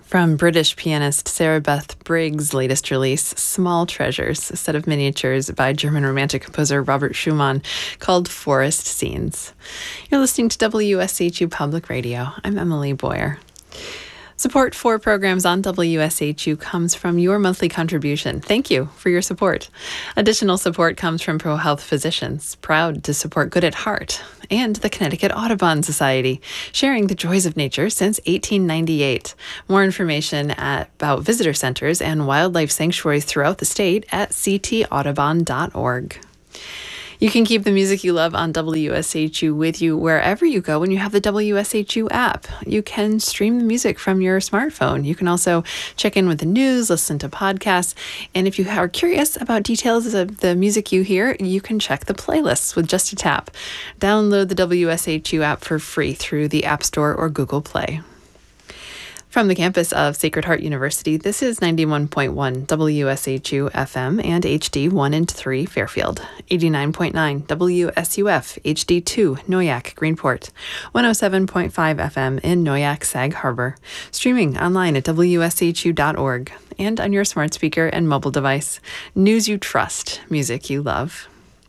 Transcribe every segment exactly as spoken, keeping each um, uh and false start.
From British pianist Sarah Beth Briggs' latest release, Small Treasures, a set of miniatures by German Romantic composer Robert Schumann called Forest Scenes. You're listening to W S H U Public Radio. I'm Emily Boyer. Support for programs on W S H U comes from your monthly contribution. Thank you for your support. Additional support comes from ProHealth Physicians, proud to support Good at Heart, and the Connecticut Audubon Society, sharing the joys of nature since eighteen ninety-eight. More information at, about visitor centers and wildlife sanctuaries throughout the state at c t audubon dot org. You can keep the music you love on W S H U with you wherever you go when you have the W S H U app. You can stream the music from your smartphone. You can also check in with the news, listen to podcasts, and if you are curious about details of the music you hear, you can check the playlists with just a tap. Download the W S H U app for free through the App Store or Google Play. From the campus of Sacred Heart University, this is ninety-one point one W S H U F M and H D one and three Fairfield, eighty-nine point nine W S U F H D two Noyak Greenport, one oh seven point five F M in Noyak Sag Harbor, streaming online at w s h u dot org and on your smart speaker and mobile device. News you trust, music you love.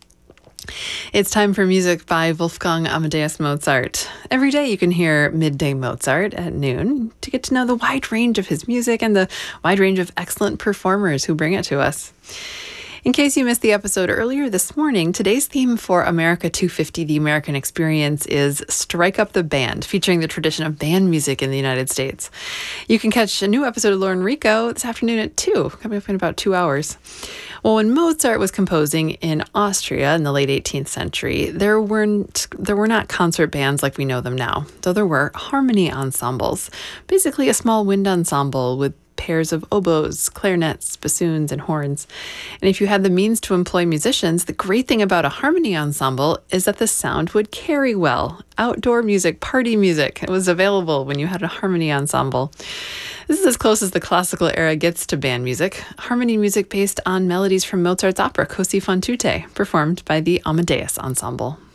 It's time for music by Wolfgang Amadeus Mozart. Every day you can hear Midday Mozart at noon to get to know the wide range of his music and the wide range of excellent performers who bring it to us. In case you missed the episode earlier this morning, today's theme for America two fifty, The American Experience, is Strike Up the Band, featuring the tradition of band music in the United States. You can catch a new episode of Lauren Rico this afternoon at two, coming up in about two hours. Well, when Mozart was composing in Austria in the late eighteenth century, there weren't there were not concert bands like we know them now, though there were harmony ensembles, basically a small wind ensemble with pairs of oboes, clarinets, bassoons, and horns. And if you had the means to employ musicians, the great thing about a harmony ensemble is that the sound would carry well. Outdoor music, party music, it was available when you had a harmony ensemble. This is as close as the classical era gets to band music, harmony music based on melodies from Mozart's opera Così fan tutte, performed by the Amadeus Ensemble.